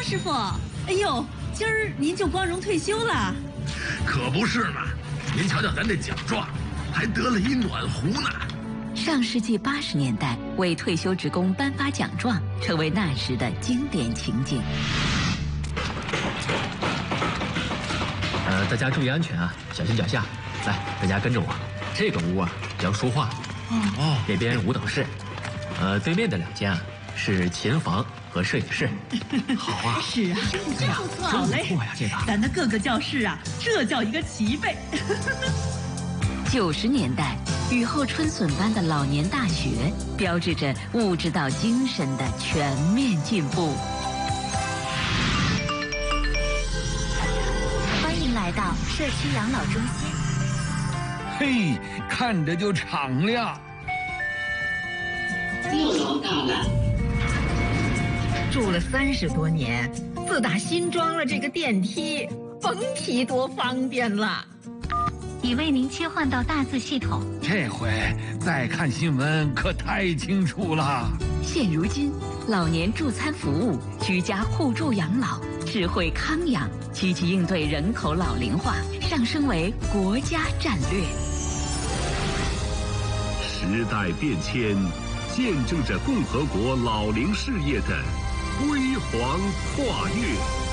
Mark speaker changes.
Speaker 1: 师傅，哎呦，今儿您就光荣退休了？
Speaker 2: 可不是嘛！您瞧瞧咱这奖状，还得了一暖壶呢。
Speaker 3: 上世纪80年代，为退休职工颁发奖状，成为那时的经典情景。
Speaker 4: 大家注意安全啊，小心脚下。来，大家跟着我。这个屋啊叫书画，那边舞蹈室，对面的2间啊是琴房和摄影室。好啊，
Speaker 1: 是啊，真不错，好嘞。
Speaker 4: 不错呀，这个
Speaker 1: 咱的各个教室啊，这叫一个齐备。
Speaker 3: 90年代，雨后春笋般的老年大学，标志着物质到精神的全面进步。
Speaker 5: 欢迎来到社区养老中心。
Speaker 6: 嘿，看着就敞亮。
Speaker 7: 又老大了。
Speaker 8: 住了30多年，自打新装了这个电梯，甭提多方便了。
Speaker 5: 已为您切换到大字系统。
Speaker 6: 这回再看新闻可太清楚了。
Speaker 3: 现如今，老年助餐服务、居家互助养老、智慧康养，积极应对人口老龄化，上升为国家战略。
Speaker 9: 时代变迁，见证着共和国老龄事业的辉煌跨越。